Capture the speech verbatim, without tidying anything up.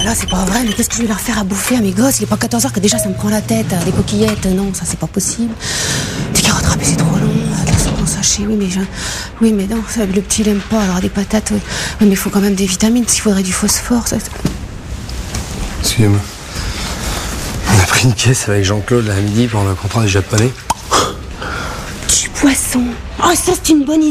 là là, c'est pas vrai, mais qu'est-ce que je vais leur faire à bouffer à mes gosses? Il est pas quatorze heures que déjà ça me prend la tête. Des coquillettes, non, ça c'est pas possible. Des carottes râpées, c'est trop long. De la sauce en sachet, oui, mais je... oui, mais non, ça, le petit il aime pas. Alors des patates, oui, oui mais il faut quand même des vitamines, parce qu'il faudrait du phosphore. Ça... Excusez-moi. On a pris une caisse avec Jean-Claude là à midi pour le contrat des japonais. Du poisson. Oh, ça c'est une bonne idée.